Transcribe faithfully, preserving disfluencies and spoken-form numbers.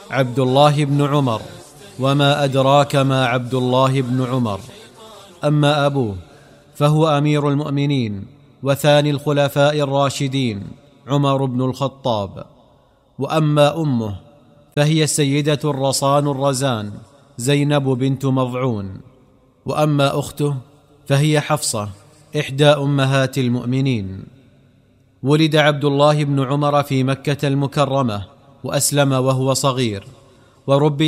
عبد الله بن عمر، وما أدراك ما عبد الله بن عمر. أما أبوه فهو أمير المؤمنين وثاني الخلفاء الراشدين عمر بن الخطاب. وأما أمه فهي السيدة الرصان الرزان زينب بنت مضعون. وأما أخته فهي حفصة إحدى أمهات المؤمنين. ولد عبد الله بن عمر في مكة المكرمة، وأسلم وهو صغير، وربي